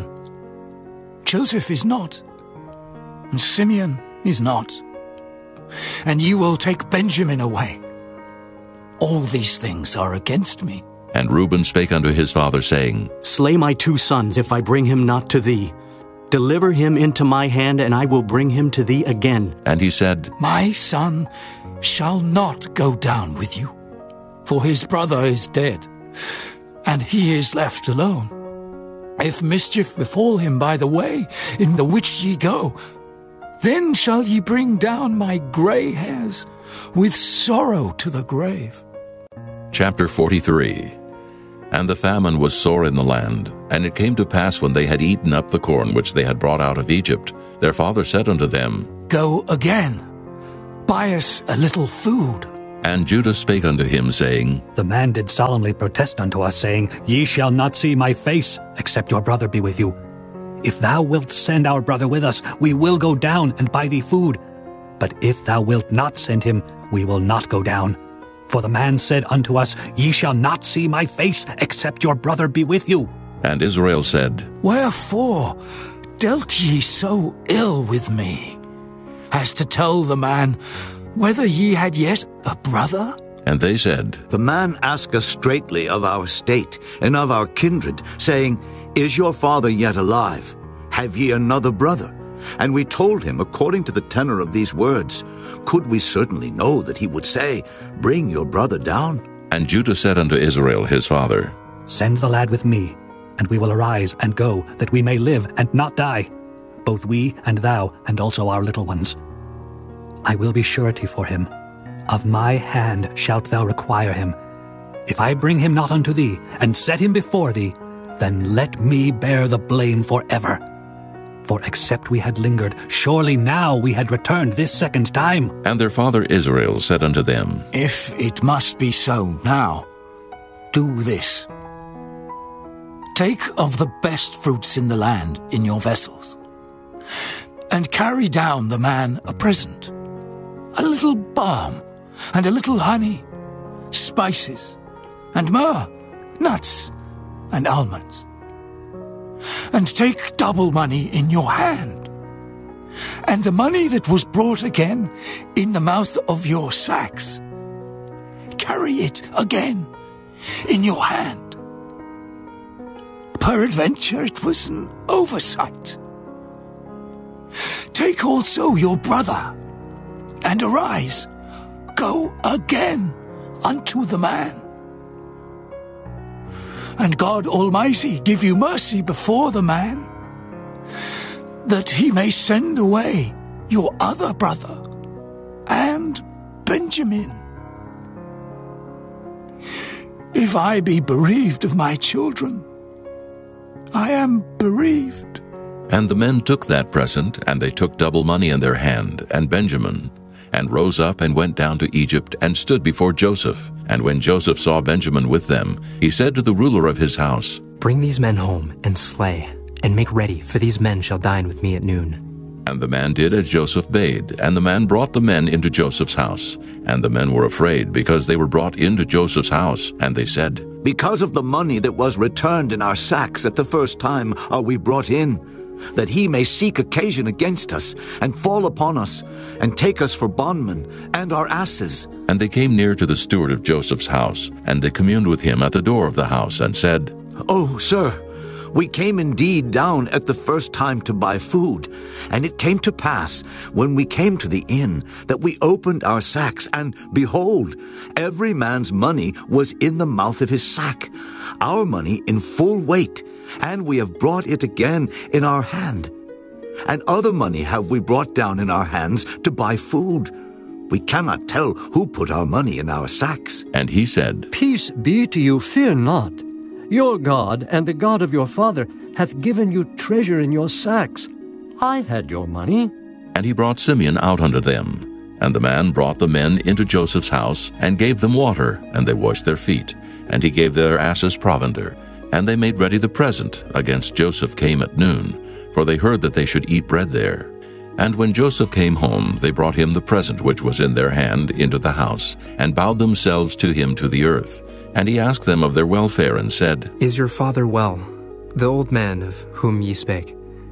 Joseph is not, and Simeon is not, and ye will take Benjamin away. All these things are against me. And Reuben spake unto his father, saying, Slay my two sons, if I bring him not to thee. Deliver him into my hand, and I will bring him to thee again. And he said, My son shall not go down with you, for his brother is dead, and he is left alone. If mischief befall him by the way in the which ye go, Then shall ye bring down my grey hairs with sorrow to the grave. Chapter forty-three. And the famine was sore in the land. And it came to pass, when they had eaten up the corn which they had brought out of Egypt, their father said unto them, Go again, buy us a little food. And Judah spake unto him, saying, The man did solemnly protest unto us, saying, Ye shall not see my face, except your brother be with you. If thou wilt send our brother with us, we will go down and buy thee food. But if thou wilt not send him, we will not go down. For the man said unto us, Ye shall not see my face, except your brother be with you. And Israel said, Wherefore dealt ye so ill with me, as to tell the man whether ye had yet a brother? And they said, The man asked us straitly of our state and of our kindred, saying, Is your father yet alive? Have ye another brother? And we told him according to the tenor of these words. Could we certainly know that he would say, Bring your brother down? And Judah said unto Israel his father, Send the lad with me, and we will arise and go, that we may live and not die, both we and thou, and also our little ones. I will be surety for him. Of my hand shalt thou require him. If I bring him not unto thee, and set him before thee, then let me bear the blame forever. For except we had lingered, surely now we had returned this second time. And their father Israel said unto them, If it must be so now, do this. Take of the best fruits in the land in your vessels, and carry down the man a present, a little balm, and a little honey, spices, and myrrh, nuts, and almonds. And take double money in your hand, and the money that was brought again in the mouth of your sacks. Carry it again in your hand. Peradventure it was an oversight. Take also your brother, and arise, go again unto the man. And God Almighty give you mercy before the man, that he may send away your other brother, and Benjamin. If I be bereaved of my children, I am bereaved. And the men took that present, and they took double money in their hand, and Benjamin, and rose up and went down to Egypt, and stood before Joseph. And when Joseph saw Benjamin with them, he said to the ruler of his house, Bring these men home, and slay, and make ready, for these men shall dine with me at noon. And the man did as Joseph bade, and the man brought the men into Joseph's house. And the men were afraid, because they were brought into Joseph's house. And they said, Because of the money that was returned in our sacks at the first time are we brought in, that he may seek occasion against us, and fall upon us, and take us for bondmen, and our asses. And they came near to the steward of Joseph's house, and they communed with him at the door of the house, and said, Oh, sir, we came indeed down at the first time to buy food. And it came to pass, when we came to the inn, that we opened our sacks, and behold, every man's money was in the mouth of his sack, our money in full weight, and we have brought it again in our hand. And other money have we brought down in our hands to buy food. We cannot tell who put our money in our sacks. And he said, Peace be to you, fear not. Your God and the God of your father hath given you treasure in your sacks. I had your money. And he brought Simeon out unto them. And the man brought the men into Joseph's house, and gave them water, and they washed their feet. And he gave their asses provender. And they made ready the present against Joseph came at noon, for they heard that they should eat bread there. And when Joseph came home, they brought him the present which was in their hand into the house, and bowed themselves to him to the earth. And he asked them of their welfare, and said, Is your father well, the old man of whom ye spake?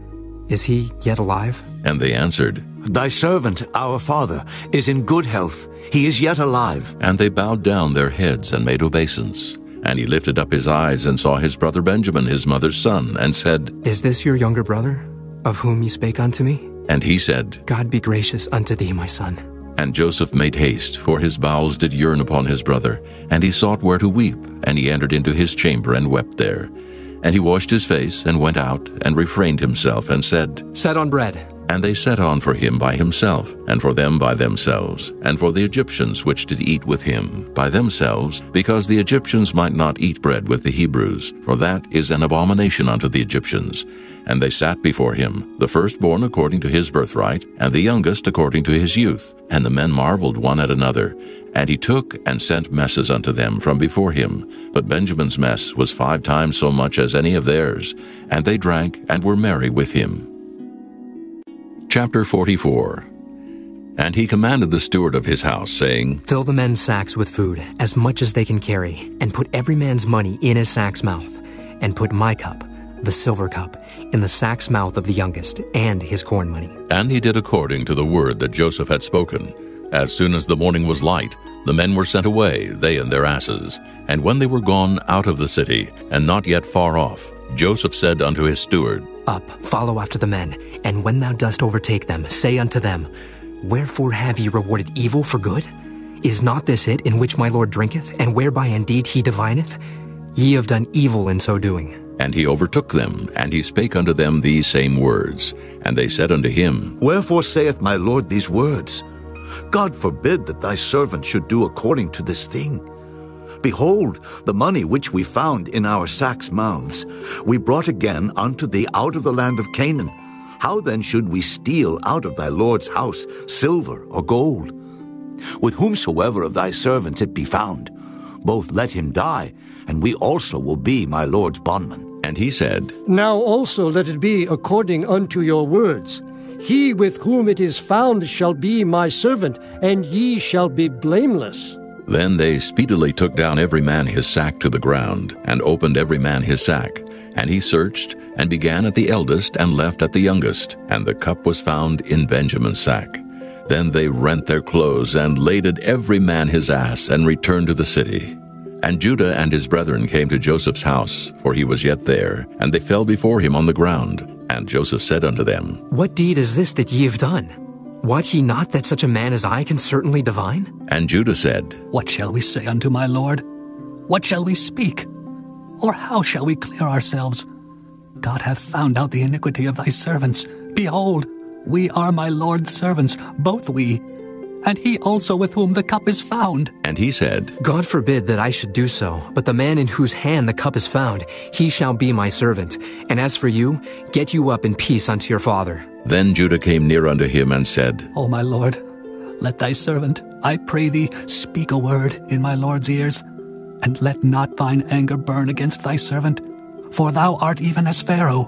Is he yet alive? And they answered, Thy servant, our father, is in good health. He is yet alive. And they bowed down their heads and made obeisance. And he lifted up his eyes and saw his brother Benjamin, his mother's son, and said, Is this your younger brother, of whom ye spake unto me? And he said, God be gracious unto thee, my son. And Joseph made haste, for his bowels did yearn upon his brother. And he sought where to weep, and he entered into his chamber and wept there. And he washed his face, and went out, and refrained himself, and said, Set on bread. And they set on for him by himself, and for them by themselves, and for the Egyptians which did eat with him by themselves, because the Egyptians might not eat bread with the Hebrews, for that is an abomination unto the Egyptians. And they sat before him, the firstborn according to his birthright, and the youngest according to his youth. And the men marveled one at another. And he took and sent messes unto them from before him. But Benjamin's mess was five times so much as any of theirs. And they drank and were merry with him. Chapter forty-four. And he commanded the steward of his house, saying, Fill the men's sacks with food, as much as they can carry, and put every man's money in his sack's mouth, and put my cup, the silver cup, in the sack's mouth of the youngest, and his corn money. And he did according to the word that Joseph had spoken. As soon as the morning was light, the men were sent away, they and their asses. And when they were gone out of the city, and not yet far off, Joseph said unto his steward, Up, follow after the men, and when thou dost overtake them, say unto them, Wherefore have ye rewarded evil for good? Is not this it in which my Lord drinketh, and whereby indeed he divineth? Ye have done evil in so doing. And he overtook them, and he spake unto them these same words. And they said unto him, Wherefore saith my Lord these words? God forbid that thy servant should do according to this thing. Behold, the money which we found in our sacks' mouths, we brought again unto thee out of the land of Canaan. How then should we steal out of thy Lord's house silver or gold? With whomsoever of thy servants it be found, both let him die, and we also will be my Lord's bondmen. And he said, Now also let it be according unto your words. He with whom it is found shall be my servant, and ye shall be blameless. Then they speedily took down every man his sack to the ground, and opened every man his sack. And he searched, and began at the eldest, and left at the youngest. And the cup was found in Benjamin's sack. Then they rent their clothes, and laded every man his ass, and returned to the city. And Judah and his brethren came to Joseph's house, for he was yet there, and they fell before him on the ground. And Joseph said unto them, What deed is this that ye have done? Wot ye not that such a man as I can certainly divine? And Judah said, What shall we say unto my Lord? What shall we speak? Or how shall we clear ourselves? God hath found out the iniquity of thy servants. Behold, we are my Lord's servants, both we, and he also with whom the cup is found. And he said, God forbid that I should do so, but the man in whose hand the cup is found, he shall be my servant. And as for you, get you up in peace unto your father. Then Judah came near unto him and said, O my Lord, let thy servant, I pray thee, speak a word in my Lord's ears, and let not thine anger burn against thy servant, for thou art even as Pharaoh.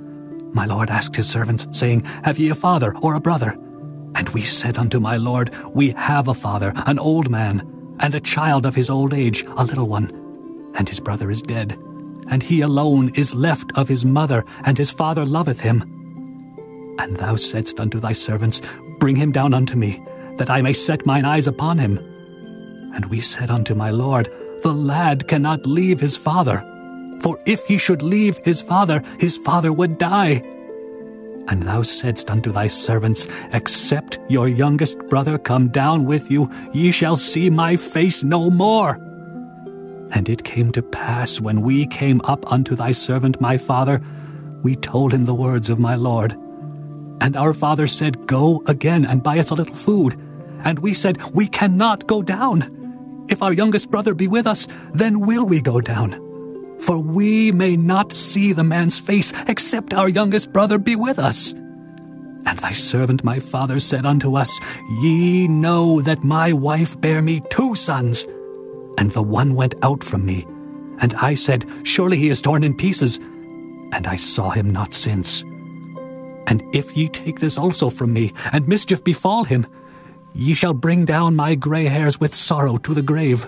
My Lord asked his servants, saying, Have ye a father or a brother? And we said unto my Lord, We have a father, an old man, and a child of his old age, a little one. And his brother is dead, and he alone is left of his mother, and his father loveth him. And thou saidst unto thy servants, Bring him down unto me, that I may set mine eyes upon him. And we said unto my Lord, The lad cannot leave his father, for if he should leave his father, his father would die. And thou saidst unto thy servants, Except your youngest brother come down with you, ye shall see my face no more. And it came to pass, when we came up unto thy servant my father, we told him the words of my Lord. And our father said, Go again and buy us a little food. And we said, We cannot go down. If our youngest brother be with us, then will we go down. For we may not see the man's face, except our youngest brother be with us. And thy servant my father said unto us, Ye know that my wife bare me two sons, and the one went out from me. And I said, Surely he is torn in pieces. And I saw him not since. And if ye take this also from me, and mischief befall him, ye shall bring down my gray hairs with sorrow to the grave.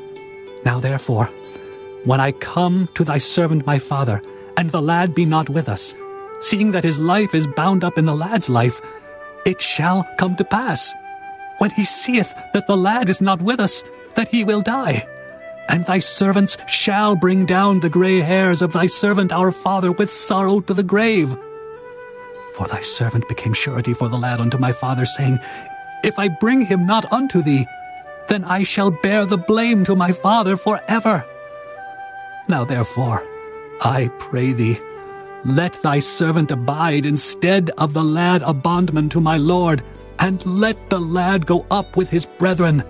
Now therefore, when I come to thy servant my father, and the lad be not with us, seeing that his life is bound up in the lad's life, it shall come to pass, when he seeth that the lad is not with us, that he will die. And thy servants shall bring down the gray hairs of thy servant our father with sorrow to the grave. For thy servant became surety for the lad unto my father, saying, If I bring him not unto thee, then I shall bear the blame to my father forever. Now therefore, I pray thee, Let thy servant abide instead of the lad a bondman to my lord, and let the lad go up with his brethren.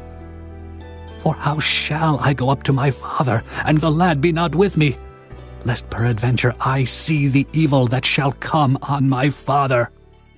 For how shall I go up to my father, and the lad be not with me, lest peradventure I see the evil that shall come on my father?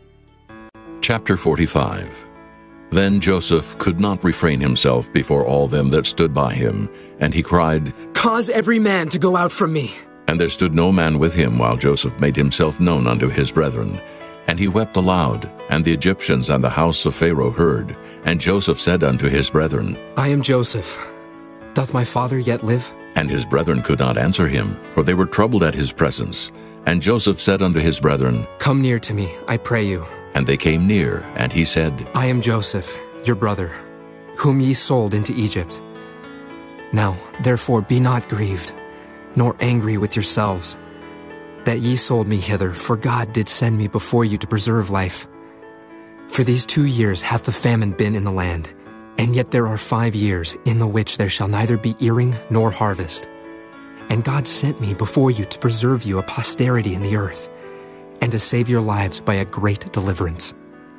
Chapter forty-five. Then Joseph could not refrain himself before all them that stood by him, and he cried, Cause every man to go out from me. And there stood no man with him while Joseph made himself known unto his brethren. And he wept aloud, and the Egyptians and the house of Pharaoh heard. And Joseph said unto his brethren, I am Joseph. Doth my father yet live? And his brethren could not answer him, for they were troubled at his presence. And Joseph said unto his brethren, Come near to me, I pray you. And they came near, and he said, I am Joseph, your brother, whom ye sold into Egypt. Now, therefore, be not grieved, nor angry with yourselves, that ye sold me hither, for God did send me before you to preserve life. For these two years hath the famine been in the land, and yet there are five years in the which there shall neither be earing nor harvest. And God sent me before you to preserve you a posterity in the earth, and to save your lives by a great deliverance.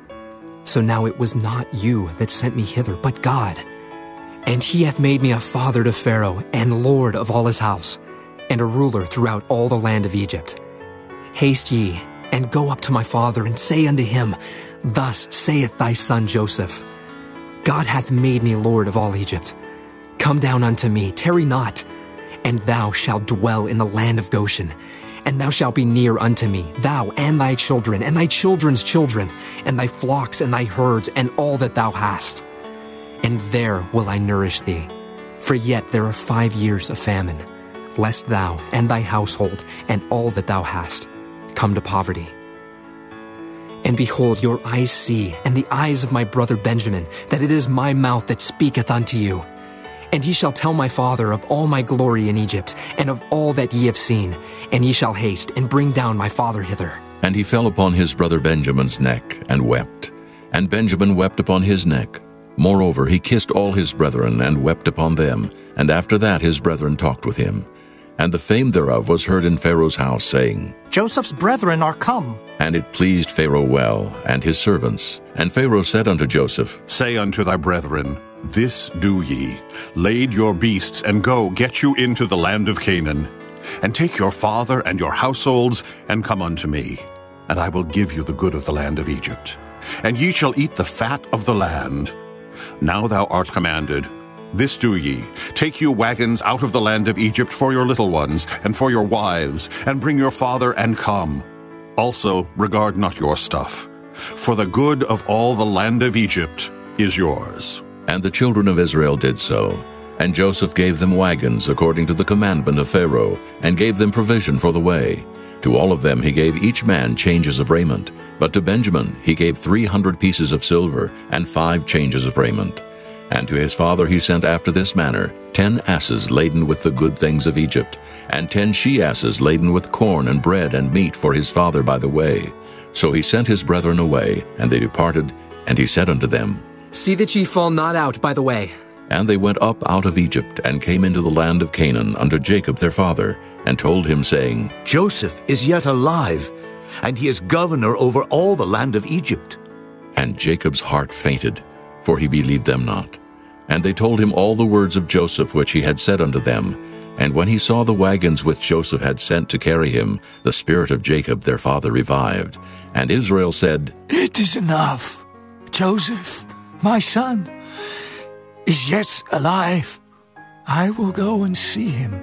So now it was not you that sent me hither, but God. And he hath made me a father to Pharaoh, and lord of all his house, and a ruler throughout all the land of Egypt. Haste ye, and go up to my father, and say unto him, Thus saith thy son Joseph, God hath made me lord of all Egypt. Come down unto me, tarry not, and thou shalt dwell in the land of Goshen, and thou shalt be near unto me, thou and thy children, and thy children's children, and thy flocks and thy herds, and all that thou hast. And there will I nourish thee. For yet there are five years of famine, lest thou and thy household, and all that thou hast, come to poverty. And behold, your eyes see, and the eyes of my brother Benjamin, that it is my mouth that speaketh unto you. And ye shall tell my father of all my glory in Egypt, and of all that ye have seen, and ye shall haste, and bring down my father hither. And he fell upon his brother Benjamin's neck, and wept. And Benjamin wept upon his neck. Moreover, he kissed all his brethren, and wept upon them. And after that his brethren talked with him. And the fame thereof was heard in Pharaoh's house, saying, Joseph's brethren are come. And it pleased Pharaoh well, and his servants. And Pharaoh said unto Joseph, Say unto thy brethren, This do ye, lade your beasts, and go, get you into the land of Canaan. And take your father and your households, and come unto me, and I will give you the good of the land of Egypt. And ye shall eat the fat of the land. Now thou art commanded, This do ye, take you wagons out of the land of Egypt for your little ones, and for your wives, and bring your father, and come. Also regard not your stuff, for the good of all the land of Egypt is yours. And the children of Israel did so. And Joseph gave them wagons according to the commandment of Pharaoh, and gave them provision for the way. To all of them he gave each man changes of raiment. But to Benjamin he gave three hundred pieces of silver, and five changes of raiment. And to his father he sent after this manner, ten asses laden with the good things of Egypt, and ten she-asses laden with corn and bread and meat for his father by the way. So he sent his brethren away, and they departed, and he said unto them, See that ye fall not out by the way. And they went up out of Egypt, and came into the land of Canaan unto Jacob their father, and told him, saying, Joseph is yet alive, and he is governor over all the land of Egypt. And Jacob's heart fainted, for he believed them not. And they told him all the words of Joseph which he had said unto them. And when he saw the wagons which Joseph had sent to carry him, the spirit of Jacob their father revived. And Israel said, It is enough. Joseph, my son, is yet alive. I will go and see him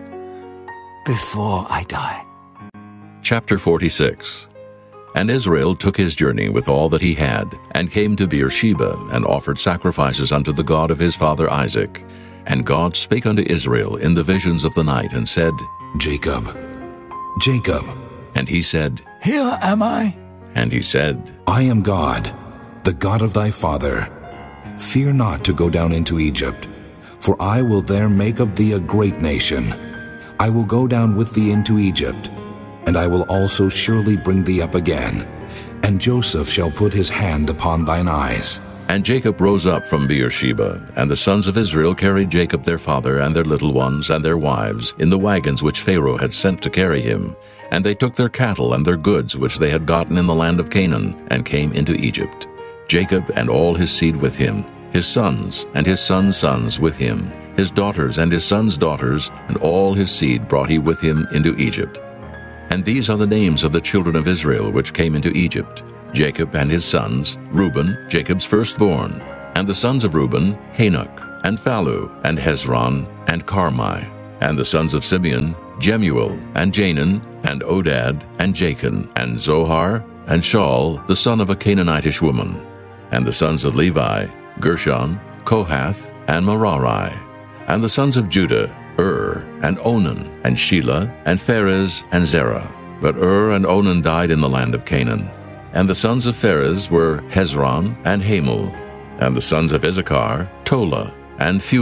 before I die. Chapter forty-six. And Israel took his journey with all that he had, and came to Beersheba, and offered sacrifices unto the God of his father Isaac. And God spake unto Israel in the visions of the night, and said, Jacob, Jacob. And he said, Here am I. And he said, I am God, the God of thy father. Fear not to go down into Egypt, for I will there make of thee a great nation. I will go down with thee into Egypt, and I will also surely bring thee up again. And Joseph shall put his hand upon thine eyes. And Jacob rose up from Beersheba, and the sons of Israel carried Jacob their father and their little ones and their wives in the wagons which Pharaoh had sent to carry him. And they took their cattle and their goods which they had gotten in the land of Canaan, and came into Egypt. Jacob and all his seed with him, his sons and his sons' sons with him, his daughters and his sons' daughters, and all his seed brought he with him into Egypt. And these are the names of the children of Israel which came into Egypt: Jacob and his sons, Reuben, Jacob's firstborn, and the sons of Reuben, Hanok, and Phalu, and Hezron, and Carmi, and the sons of Simeon, Jemuel, and Janaan, and Odad, and Jachin, and Zohar, and Shaul, the son of a Canaanitish woman. And the sons of Levi, Gershon, Kohath, and Merari. And the sons of Judah, Ur, and Onan, and Shelah, and Pharez, and Zerah. But Ur and Onan died in the land of Canaan. And the sons of Pharez were Hezron and Hamul. And the sons of Issachar, Tola, and Phu.